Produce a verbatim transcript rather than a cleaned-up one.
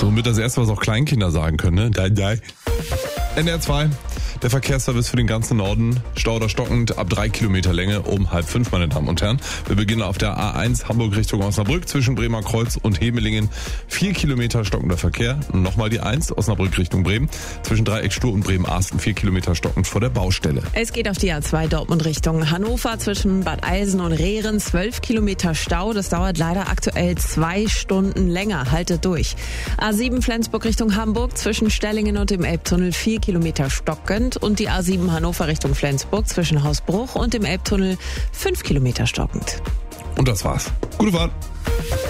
Somit das erste, was auch Kleinkinder sagen können, ne? Dai, dai. N R zwei, der Verkehrsservice für den ganzen Norden. Stau oder stockend ab drei Kilometer Länge um halb fünf, meine Damen und Herren. Wir beginnen auf der A eins Hamburg Richtung Osnabrück zwischen Bremer Kreuz und Hemelingen. Vier Kilometer stockender Verkehr. Nochmal die eins Osnabrück Richtung Bremen. Zwischen Dreieck Stur und Bremen-Arsten vier Kilometer stockend vor der Baustelle. Es geht auf die A zwei Dortmund Richtung Hannover zwischen Bad Eilsen und Rehren. zwölf Kilometer Stau. Das dauert leider aktuell zwei Stunden länger. Haltet durch. A sieben Flensburg Richtung Hamburg zwischen Stellingen und dem Elbtunnel vier Kilometer stockend. Und die A sieben Hannover Richtung Flensburg zwischen Hausbruch und dem Elbtunnel fünf Kilometer stockend. Und das war's. Gute Fahrt.